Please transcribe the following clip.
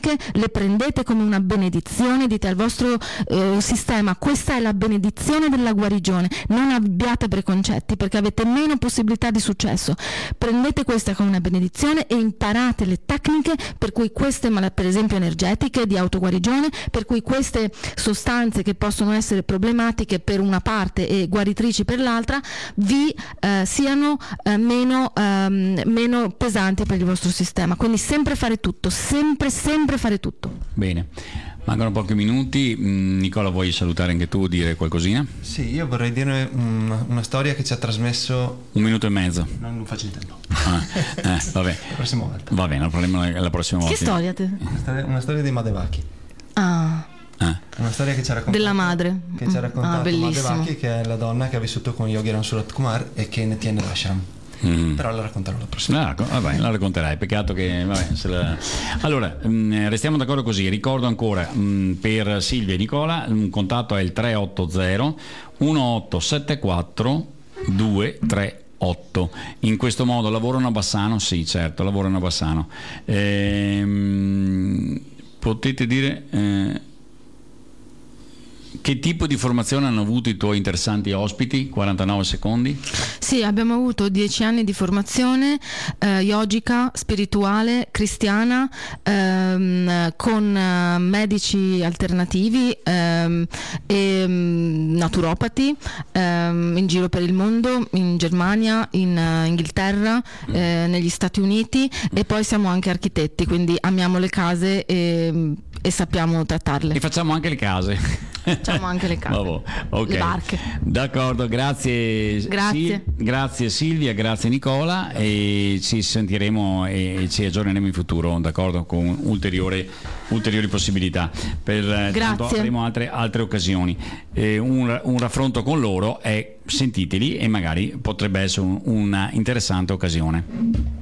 le prendete come una benedizione, dite al vostro sistema: questa è la benedizione della guarigione, non abbiate preconcetti perché avete meno possibilità di successo, prendete questa come una benedizione e imparate le tecniche per cui queste per esempio energetiche di autoguarigione, per cui queste sostanze che possono essere problematiche per una parte e guaritrici per l'altra vi siano meno pesanti per il vostro sistema. Quindi sempre fare tutto, sempre fare tutto. Bene, mancano pochi minuti. Nicola, vuoi salutare anche tu, dire qualcosina? Sì, io vorrei dire una storia che ci ha trasmesso 1 minuto e mezzo. Non faccio in tempo. Vabbè. La prossima volta. Va bene, la parleremo la prossima volta. Che storia te? Una storia dei Madevaki. Una storia che ci ha raccontato della madre. Che ci ha raccontato bellissimo. Madevaki, che è la donna che ha vissuto con Yogi Ram Surat Kumar e che ne tiene l'ashram. Però la racconterò la prossima. Vabbè, la racconterai, peccato che Allora, restiamo d'accordo così. Ricordo ancora per Silvia e Nicola un contatto è il 380 1874 238. In questo modo lavorano a Bassano? Sì, certo, lavorano a Bassano. Potete dire che tipo di formazione hanno avuto i tuoi interessanti ospiti? 49 secondi. Sì, abbiamo avuto 10 anni di formazione yogica, spirituale, cristiana, con medici alternativi e naturopati in giro per il mondo, in Germania, in Inghilterra, negli Stati Uniti, e poi siamo anche architetti, quindi amiamo le case e sappiamo trattarle. E facciamo anche le case. Facciamo anche le case, okay. Le barche. D'accordo, grazie. Grazie Silvia, grazie Nicola, e ci sentiremo e ci aggiorneremo in futuro, d'accordo, con ulteriori possibilità. Tanto avremo altre occasioni. Un raffronto con loro sentiteli e magari potrebbe essere una interessante occasione.